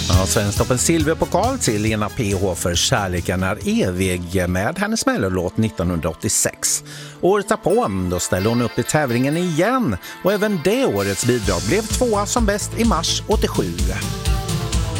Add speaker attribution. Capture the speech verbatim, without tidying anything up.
Speaker 1: Ja, Svensktoppen silverpokal till Lena P H för Kärleken är evig med hennes mellolåt nittonhundraåttiosex. Året därpå, då ställde hon upp i tävlingen igen och även det årets bidrag blev tvåa som bäst i mars åttiosju.